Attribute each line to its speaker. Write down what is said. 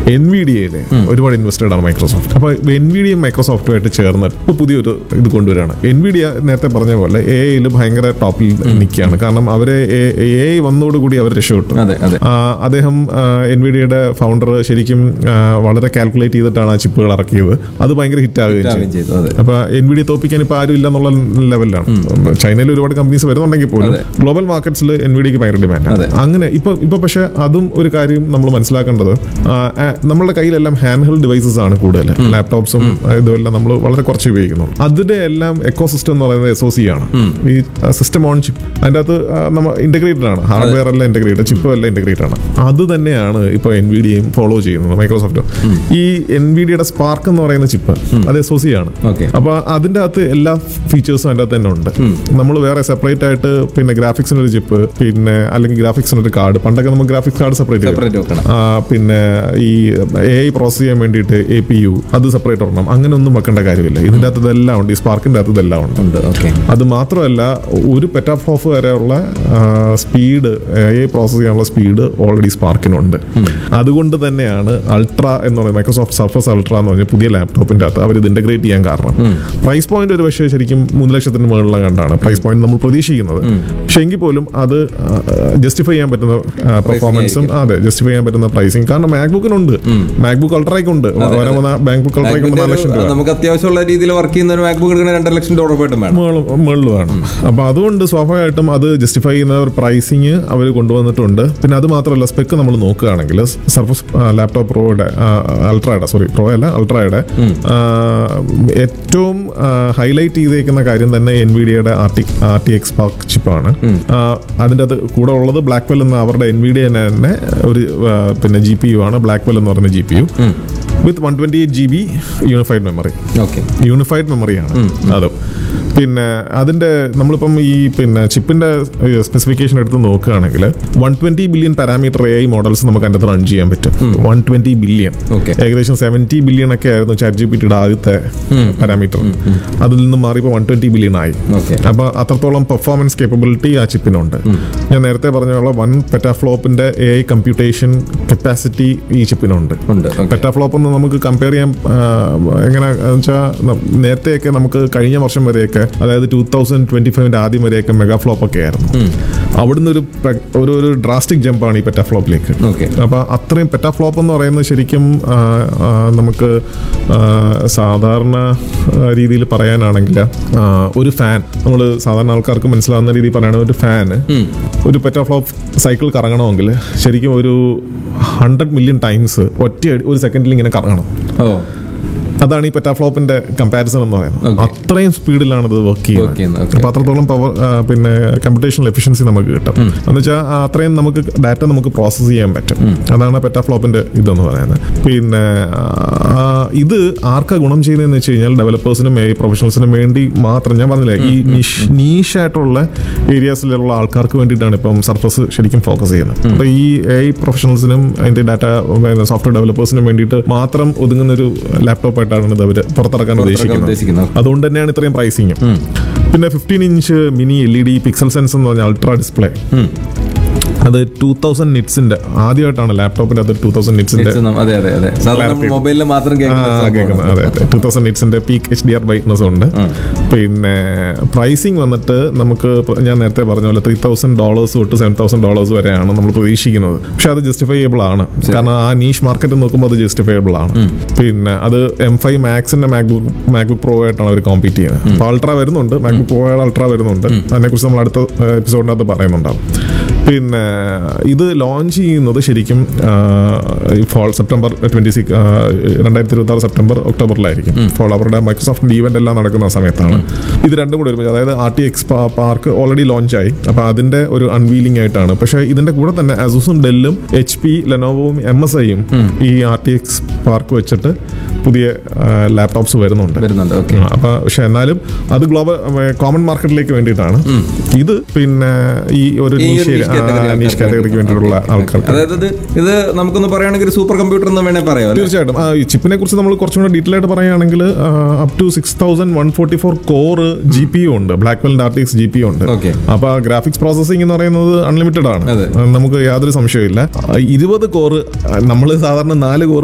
Speaker 1: എൻവിഡിയയിലെ ഒരുപാട് ഇൻവെസ്റ്റഡ് ആണ് മൈക്രോസോഫ്റ്റ്. അപ്പോൾ എൻവിഡിയും മൈക്രോസോഫ്റ്റുമായിട്ട് ചേർന്ന് ഇപ്പോൾ പുതിയൊരു ഇത് കൊണ്ടുവരികയാണ്. എൻവിഡിയ നേരത്തെ പറഞ്ഞ പോലെ AI ഭയങ്കര ടോപ്പിൽ നിൽക്കുകയാണ്. കാരണം അവരെ AI വന്നതോടുകൂടി അവർ രക്ഷപ്പെട്ടു. അദ്ദേഹം എൻവിഡിയയുടെ ഫൗണ്ടർ ശരിക്കും വളരെ കാൽക്കുലേറ്റ് ചെയ്തിട്ടാണ് ആ ചിപ്പുകൾ ഇറക്കിയത്. അത് ഭയങ്കര ഹിറ്റ് ആവുകയും ചെയ്തു. അപ്പോൾ എൻവിഡിയ തോപ്പിക്കാൻ ഇപ്പോൾ ആരും ഇല്ല എന്നുള്ള ലെവലിലാണ്. ചൈനയിൽ ഒരുപാട് കമ്പനീസ് വരുന്നുണ്ടെങ്കിൽ പോലും ഗ്ലോബൽ മാർക്കറ്റ്സിൽ എൻവിഡിയക്ക് ഭയങ്കര ഡിമാൻഡ്. അങ്ങനെ ഇപ്പൊ പക്ഷെ അതും ഒരു കാര്യം നമ്മൾ മനസ്സിലാക്കേണ്ടത്, നമ്മളുടെ കയ്യിലെല്ലാം ഹാൻഡ് ഹെൽഡ് ഡിവൈസസ് ആണ് കൂടുതൽ. ലാപ്ടോപ്സും ഇതുമെല്ലാം നമ്മൾ വളരെ കുറച്ച് ഉപയോഗിക്കുന്നു. അതിന്റെ എല്ലാം എക്കോസിസ്റ്റം എന്ന് പറയുന്നത് SoC ആണ്. ഈ സിസ്റ്റം ഓൺ ചിപ്പ് അതിൻ്റെ അകത്ത് നമ്മൾ ഇന്റഗ്രേറ്റഡ് ആണ്. ഹാർഡ്വെയർ എല്ലാം ഇന്റഗ്രേറ്റഡ്, ചിപ്പ് എല്ലാം ഇന്റഗ്രേറ്റഡ് ആണ്. അത് തന്നെയാണ് ഇപ്പൊ എൻവിഡിയയും ഫോളോ ചെയ്യുന്നത്, മൈക്രോസോഫ്റ്റ്. ഈ എൻവിഡിയയുടെ സ്പാർക്ക് എന്ന് പറയുന്ന ചിപ്പ് അത് SoC ആണ്. അപ്പൊ അതിന്റെ അകത്ത് എല്ലാ ഫീച്ചേഴ്സും അതിന്റെ അകത്ത് തന്നെ ഉണ്ട്. നമ്മൾ വേറെ സെപ്പറേറ്റ് ആയിട്ട് പിന്നെ ഗ്രാഫിക്സിന് ഒരു ചിപ്പ്, പിന്നെ അല്ലെങ്കിൽ ഗ്രാഫിക്സിന് ഒരു കാർഡ്, പണ്ടൊക്കെ നമുക്ക് ഗ്രാഫിക്സ് കാർഡ് സെപ്പറേറ്റ് വെക്കണം. പിന്നെ ഈ AI പ്രോസസ് ചെയ്യാൻ വേണ്ടിയിട്ട് APU അത് സെപ്പറേറ്റ് ഇടണം. അങ്ങനെ ഒന്നും വെക്കേണ്ട കാര്യമില്ല. ഇതിന്റെ അകത്ത് ഇതെല്ലാം ഉണ്ട്. ഈ സ്പാർക്കിന്റെ അകത്ത് ഇതെല്ലാം ഉണ്ട്. അത് മാത്രമല്ല, ഒരു പെറ്റാഫ്ലോപ്പ് വരെയുള്ള സ്പീഡ്, AI പ്രോസസ് ചെയ്യാനുള്ള സ്പീഡ് ഓൾറെഡി സ്പാർക്കിനുണ്ട്. അതുകൊണ്ട് തന്നെയാണ് അൾട്ര എന്ന് പറയുന്നത്, മൈക്രോസോഫ്റ്റ് സർഫസ് അൾട്ര എന്ന് പറഞ്ഞ പുതിയ ലാപ്ടോപ്പിന്റെ അകത്ത് അവർ ഇത് ഇന്റഗ്രേറ്റ് ചെയ്യാൻ കാരണം. പ്രൈസ് പോയിന്റ് ഒരു പക്ഷേ ശരിക്കും 3 ലക്ഷത്തിന് മുകളിലുള്ള കണ്ടാണ് പ്രൈസ് പോയിന്റ് നമ്മൾ പ്രതീക്ഷിക്കുന്നത്. പക്ഷെ എങ്കിൽ പോലും അത് ജസ്റ്റിഫൈ ചെയ്യാൻ പറ്റുന്ന പെർഫോമൻസും, അതെ, ജസ്റ്റിഫൈ ചെയ്യാൻ പറ്റുന്ന പ്രൈസിങ്. കാരണം മാക്ബുക്കിനുണ്ട്, മാക്ബുക്ക് അൾട്രയ്ക്ക് ഉണ്ട്. മാക്ബുക്ക് അൾട്രയ്ക്ക് 4 ലക്ഷം രൂപ.
Speaker 2: നമുക്ക് അത്യാവശ്യമുള്ള രീതിയിൽ വർക്ക് ചെയ്യുന്ന ഒരു മാക്ബുക്ക് $2 ലക്ഷം
Speaker 1: മുകളിൽ വേണം. അപ്പൊ അതുകൊണ്ട് സ്വാഭാവികമായിട്ടും അത് ജസ്റ്റിഫൈ ചെയ്യുന്ന ഒരു പ്രൈസിങ് അവർ കൊണ്ടുവന്നിട്ടുണ്ട്. പിന്നെ അത് മാത്രമല്ല, സ്പെക്ക് നമ്മൾ നോക്കുകയാണെങ്കിൽ സർഫസ് ലാപ്ടോപ്പ് പ്രോയുടെ അൾട്രയുടെ ഏറ്റവും ഹൈലൈറ്റ് ചെയ്തേക്കുന്ന കാര്യം തന്നെ എൻവിഡിയയുടെ RTX സ്പാർക്ക് ചിപ്പാണ്. അതിൻ്റെ അത് കൂടെ ഉള്ളത് ബ്ലാക്ക്വെൽ എന്ന അവരുടെ എൻവിഡിയ തന്നെ ഒരു പിന്നെ GPU ആണ്. ബ്ലാക്ക്വെൽ എന്ന് പറയുന്ന GPU വിത്ത് 128 GB യൂണിഫൈഡ് മെമ്മറി. യൂണിഫൈഡ് മെമ്മറിയാണ് അത്. പിന്നെ അതിന്റെ നമ്മളിപ്പം ഈ പിന്നെ ചിപ്പിന്റെ സ്പെസിഫിക്കേഷൻ എടുത്ത് നോക്കുകയാണെങ്കിൽ 120 ബില്യൺ പാരാമീറ്റർ AI മോഡൽസ് നമുക്ക് അതിൻ്റെ റൺ ചെയ്യാൻ പറ്റും. 120 ബില്യൺ, ഏകദേശം 70 ബില്യൺ ഒക്കെ ആയിരുന്നു ChatGPTയുടെ ആദ്യത്തെ പാരാമീറ്റർ. അതിൽ നിന്ന് മാറി ഇപ്പോൾ 120 ബില്യൺ ആയി. അപ്പൊ അത്രത്തോളം പെർഫോമൻസ് കേപ്പബിലിറ്റി ആ ചിപ്പിനുണ്ട്. ഞാൻ നേരത്തെ പറഞ്ഞ 1 പെറ്റാഫ്ലോപ്പിന്റെ AI കമ്പ്യൂട്ടേഷൻ കപ്പാസിറ്റി ഈ ചിപ്പിനുണ്ട്. പെറ്റാഫ്ലോപ്പ് ഒന്ന് നമുക്ക് കമ്പയർ ചെയ്യാൻ എങ്ങനെ വെച്ചാൽ, നേരത്തെയൊക്കെ നമുക്ക് കഴിഞ്ഞ വർഷം വരെയൊക്കെ, അതായത് 2025 ആദ്യം വരെയൊക്കെ മെഗാ ഫ്ലോപ്പ് ഒക്കെ ആയിരുന്നു. അവിടുന്ന് ഒരു ഡ്രാസ്റ്റിക് ജമ്പാണ് ഈ പെറ്റാഫ്ലോപ്പിലേക്ക്. അപ്പൊ അത്രയും പെറ്റാഫ്ലോപ്പ് എന്ന് പറയുന്നത് ശരിക്കും നമുക്ക് സാധാരണ രീതിയിൽ പറയാനാണെങ്കിൽ ഒരു ഫാൻ, നമ്മൾ സാധാരണ ആൾക്കാർക്ക് മനസ്സിലാവുന്ന രീതിയിൽ പറയുകയാണെങ്കിൽ ഒരു ഫാന് ഒരു പെറ്റാഫ്ലോപ്പ് സൈക്കിൾ കറങ്ങണമെങ്കിൽ ശരിക്കും ഒരു 100 മില്യൺ ടൈംസ് ഒരു സെക്കൻഡിൽ ഇങ്ങനെ കറങ്ങണം. അതാണ് ഈ പെറ്റാഫ്ലോപ്പിന്റെ കമ്പാരിസൺ എന്ന് പറയുന്നത്. അത്രയും സ്പീഡിലാണ് ഇത് വർക്ക് ചെയ്യുന്നത്. അപ്പൊ അത്രത്തോളം പവർ പിന്നെ കമ്പ്യൂട്ടേഷണൽ എഫിഷ്യൻസി നമുക്ക് കിട്ടും. എന്ന് വെച്ചാൽ അത്രയും നമുക്ക് ഡാറ്റ നമുക്ക് പ്രോസസ് ചെയ്യാൻ പറ്റും. അതാണ് പെറ്റാഫ്ലോപ്പിന്റെ ഇതെന്ന് പറയുന്നത്. പിന്നെ ഇത് ആർക്കാ ഗുണം ചെയ്യുന്നതെന്ന് വെച്ച് കഴിഞ്ഞാൽ ഡെവലപ്പേഴ്സിനും AI പ്രൊഫഷണൽസിനും വേണ്ടി മാത്രം. ഞാൻ പറഞ്ഞില്ലേ, ഈ നീഷായിട്ടുള്ള ഏരിയാസിലുള്ള ആൾക്കാർക്ക് വേണ്ടിയിട്ടാണ് ഇപ്പം സർഫസ് ശരിക്കും ഫോക്കസ് ചെയ്യുന്നത്. അപ്പൊ ഈ AI പ്രൊഫഷണൽസിനും അതിന്റെ ഡാറ്റ സോഫ്റ്റ്വെയർ ഡെവലപ്പേഴ്സിനും വേണ്ടിയിട്ട് മാത്രം ഒതുങ്ങുന്ന ഒരു ലാപ്ടോപ്പ് ആയിട്ടാണ് ഇത് അവർ പുറത്തിറക്കാൻ ഉദ്ദേശിക്കുന്നത്. അതുകൊണ്ട് തന്നെയാണ് ഇത്രയും പ്രൈസിങ്. പിന്നെ 15 inch mini LED pixel sense എന്ന് പറഞ്ഞ അൾട്രാ ഡിസ്പ്ലേ. അത് 2000 നിറ്റ്സിന്റെ ആദ്യമായിട്ടാണ് ലാപ്ടോപ്പിന്റെ അത് 2000 നിറ്റ്സിന്റെ
Speaker 2: മൊബൈലിൽ മാത്രം
Speaker 1: കേൾക്കുന്നത്. അതെ, 2000 നിറ്റ്സിന്റെ പീക്ക് HDR ബ്രൈറ്റ്നസ് ഉണ്ട്. പിന്നെ പ്രൈസിങ് വന്നിട്ട് നമുക്ക് ഞാൻ നേരത്തെ പറഞ്ഞ പോലെ $3,000 തൊട്ട് $7,000 വരെയാണ് നമ്മൾ പ്രതീക്ഷിക്കുന്നത്. പക്ഷെ അത് ജസ്റ്റിഫൈബിൾ ആണ്. കാരണം ആ നീഷ് മാർക്കറ്റ് നോക്കുമ്പോൾ അത് ജസ്റ്റിഫൈബിൾ ആണ്. പിന്നെ അത് M5 മാക്സിന്റെ മാക്ബുക്ക് പ്രോ ആയിട്ടാണ് അവർ കോമ്പീറ്റ് ചെയ്യുന്നത്. അപ്പോൾ അൾട്ര വരുന്നുണ്ട്, മാക്ബുക്ക് പ്രോ അൾട്ര വരുന്നുണ്ട്. അതിനെക്കുറിച്ച് നമ്മൾ അടുത്ത എപ്പിസോഡിനകത്ത് പറയുന്നുണ്ടാവും. പിന്നെ ഇത് ലോഞ്ച് ചെയ്യുന്നത് ശരിക്കും ഫോൾ സെപ്റ്റംബർ 2026 സെപ്റ്റംബർ ഒക്ടോബറിലായിരിക്കും. ഫോൾ അവരുടെ മൈക്രോസോഫ്റ്റിന്റെ ഈവന്റ് എല്ലാം നടക്കുന്ന സമയത്താണ് ഇത് രണ്ടും കൂടി ഒരുമിച്ച്. അതായത് RTX പാർക്ക് ഓൾറെഡി ലോഞ്ചായി. അപ്പോൾ അതിന്റെ ഒരു അൺവീലിംഗ് ആയിട്ടാണ്. പക്ഷേ ഇതിന്റെ കൂടെ തന്നെ അസൂസും ഡെല്ലും HP ലെനോവോയും MSIയും ഈ RTX പാർക്ക് വെച്ചിട്ട് പുതിയ ലാപ്ടോപ്സ് വരുന്നുണ്ട്. അപ്പൊ പക്ഷെ എന്നാലും അത് ഗ്ലോബൽ കോമൺ മാർക്കറ്റിലേക്ക് വേണ്ടിയിട്ടാണ്. ഇത് പിന്നെ ഈ ഒരു നീഷ് കാറ്റഗറിക്ക് വേണ്ടിയിട്ടുള്ള ആൾക്കാർക്ക്.
Speaker 2: അതായത് ഇത് നമുക്കൊന്ന് പറയുകയാണെങ്കിൽ സൂപ്പർ കമ്പ്യൂട്ടർ എന്ന് വേണേൽ പറയാം.
Speaker 1: തീർച്ചയായിട്ടും ഈ ചിപ്പിനെ കുറിച്ച് നമ്മൾ കുറച്ചും കൂടെ ഡീറ്റെയിൽ ആയിട്ട് പറയുകയാണെങ്കിൽ അപ് ടു 6144 കോർ GPU ഉണ്ട്. ബ്ലാക്ക്വെല്ലിന്റെ RTX GPU ഉണ്ട്. അപ്പൊ ഗ്രാഫിക്സ് പ്രോസസിംഗ് എന്ന് പറയുന്നത് അൺലിമിറ്റഡ് ആണ്, നമുക്ക് യാതൊരു സംശയമില്ല. 20 കോർ, നമ്മൾ സാധാരണ 4 കോർ